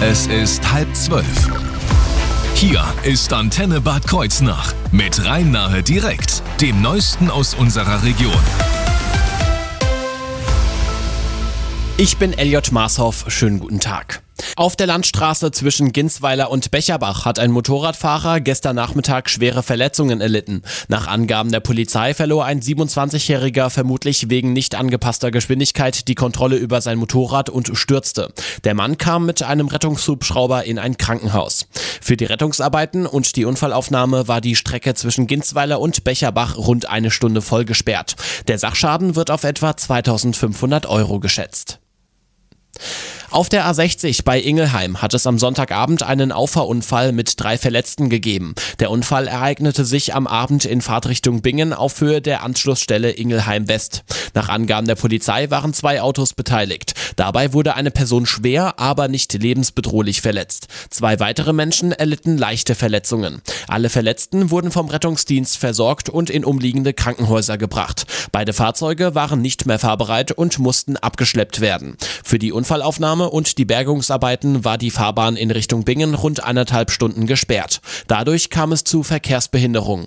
Es ist 11:30. Hier ist Antenne Bad Kreuznach mit Rhein-Nahe direkt, dem Neuesten aus unserer Region. Ich bin Elliot Marshoff, schönen guten Tag. Auf der Landstraße zwischen Ginsweiler und Becherbach hat ein Motorradfahrer gestern Nachmittag schwere Verletzungen erlitten. Nach Angaben der Polizei verlor ein 27-Jähriger vermutlich wegen nicht angepasster Geschwindigkeit die Kontrolle über sein Motorrad und stürzte. Der Mann kam mit einem Rettungshubschrauber in ein Krankenhaus. Für die Rettungsarbeiten und die Unfallaufnahme war die Strecke zwischen Ginsweiler und Becherbach rund eine Stunde voll gesperrt. Der Sachschaden wird auf etwa 2.500 € geschätzt. Auf der A60 bei Ingelheim hat es am Sonntagabend einen Auffahrunfall mit 3 Verletzten gegeben. Der Unfall ereignete sich am Abend in Fahrtrichtung Bingen auf Höhe der Anschlussstelle Ingelheim West. Nach Angaben der Polizei waren 2 Autos beteiligt. Dabei wurde eine Person schwer, aber nicht lebensbedrohlich verletzt. 2 weitere Menschen erlitten leichte Verletzungen. Alle Verletzten wurden vom Rettungsdienst versorgt und in umliegende Krankenhäuser gebracht. Beide Fahrzeuge waren nicht mehr fahrbereit und mussten abgeschleppt werden. Für die Unfallaufnahme und die Bergungsarbeiten war die Fahrbahn in Richtung Bingen rund 1,5 Stunden gesperrt. Dadurch kam es zu Verkehrsbehinderungen.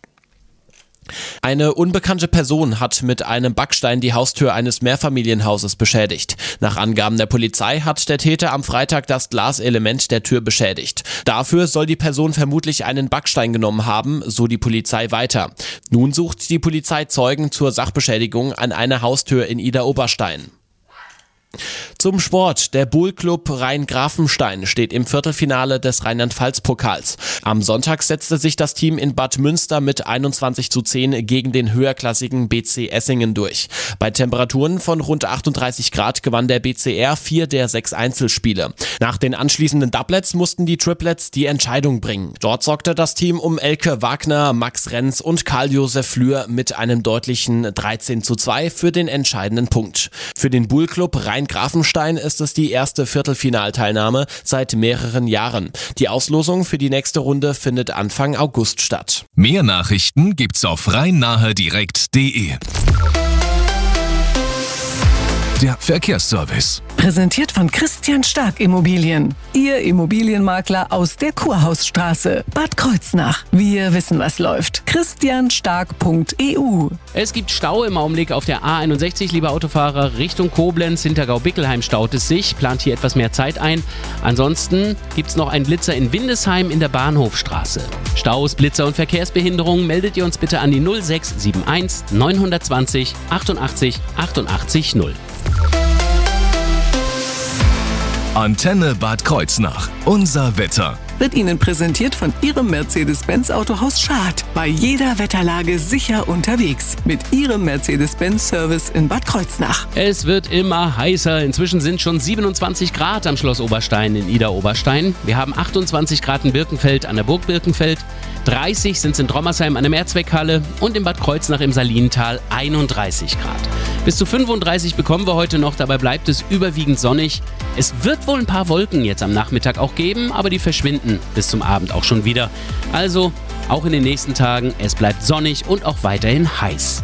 Eine unbekannte Person hat mit einem Backstein die Haustür eines Mehrfamilienhauses beschädigt. Nach Angaben der Polizei hat der Täter am Freitag das Glaselement der Tür beschädigt. Dafür soll die Person vermutlich einen Backstein genommen haben, so die Polizei weiter. Nun sucht die Polizei Zeugen zur Sachbeschädigung an einer Haustür in Idar-Oberstein. Zum Sport. Der Buhl-Club Rhein-Grafenstein steht im Viertelfinale des Rheinland-Pfalz-Pokals. Am Sonntag setzte sich das Team in Bad Münster mit 21:10 gegen den höherklassigen BC Essingen durch. Bei Temperaturen von rund 38 Grad gewann der BCR 4 der 6 Einzelspiele. Nach den anschließenden Doublets mussten die Triplets die Entscheidung bringen. Dort sorgte das Team um Elke Wagner, Max Renz und Karl-Josef Flür mit einem deutlichen 13:2 für den entscheidenden Punkt. Für den Buhl-Club Rhein-Grafenstein ist es die erste Viertelfinalteilnahme seit mehreren Jahren. Die Auslosung für die nächste Runde findet Anfang August statt. Mehr Nachrichten gibt's auf rhein-nahe-direkt.de. Der Verkehrsservice. Präsentiert von Christian Stark Immobilien. Ihr Immobilienmakler aus der Kurhausstraße. Bad Kreuznach. Wir wissen, was läuft. christianstark.eu. Es gibt Stau im Augenblick auf der A61, liebe Autofahrer, Richtung Koblenz, Hintergau-Bickelheim staut es sich, plant hier etwas mehr Zeit ein. Ansonsten gibt es noch einen Blitzer in Windesheim in der Bahnhofstraße. Staus, Blitzer und Verkehrsbehinderungen meldet ihr uns bitte an die 0671 920 88 88 0. Antenne Bad Kreuznach. Unser Wetter. Wird Ihnen präsentiert von Ihrem Mercedes-Benz Autohaus Schad. Bei jeder Wetterlage sicher unterwegs. Mit Ihrem Mercedes-Benz-Service in Bad Kreuznach. Es wird immer heißer. Inzwischen sind schon 27 Grad am Schloss Oberstein in Idar-Oberstein. Wir haben 28 Grad in Birkenfeld an der Burg Birkenfeld. 30 sind es in Drommersheim an der Mehrzweckhalle und in Bad Kreuznach im Salinental 31 Grad. Bis zu 35 bekommen wir heute noch, dabei bleibt es überwiegend sonnig. Es wird wohl ein paar Wolken jetzt am Nachmittag auch geben, aber die verschwinden bis zum Abend auch schon wieder. Also auch in den nächsten Tagen, es bleibt sonnig und auch weiterhin heiß.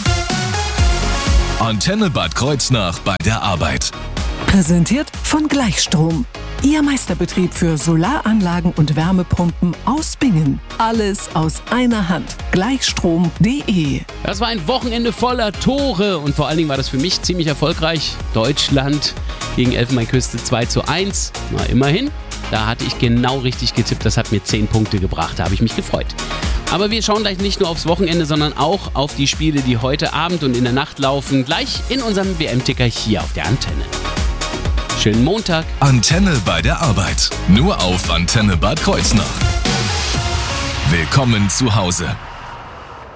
Antenne Bad Kreuznach bei der Arbeit. Präsentiert von Gleichstrom. Ihr Meisterbetrieb für Solaranlagen und Wärmepumpen aus Bingen. Alles aus einer Hand. Gleichstrom.de. Das war ein Wochenende voller Tore und vor allen Dingen war das für mich ziemlich erfolgreich. Deutschland gegen Elfenbeinküste 2:1. Na, immerhin. Da hatte ich genau richtig getippt. Das hat mir 10 Punkte gebracht. Da habe ich mich gefreut. Aber wir schauen gleich nicht nur aufs Wochenende, sondern auch auf die Spiele, die heute Abend und in der Nacht laufen. Gleich in unserem WM-Ticker hier auf der Antenne. Schönen Montag. Antenne bei der Arbeit. Nur auf Antenne Bad Kreuznach. Willkommen zu Hause.